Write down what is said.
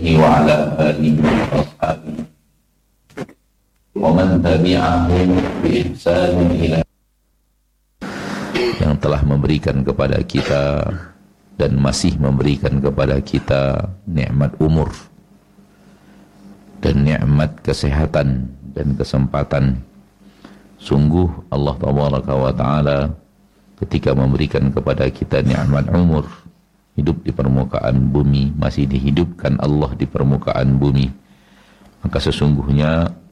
وعلى آله وأصحابه ومن تبعهم بإحسان إلى yang telah memberikan kepada kita dan masih memberikan kepada kita nikmat umur dan nikmat kesehatan dan kesempatan. Sungguh Allah Taala ketika memberikan kepada kita nikmat umur, hidup di permukaan bumi, masih dihidupkan Allah di permukaan bumi, maka sesungguhnya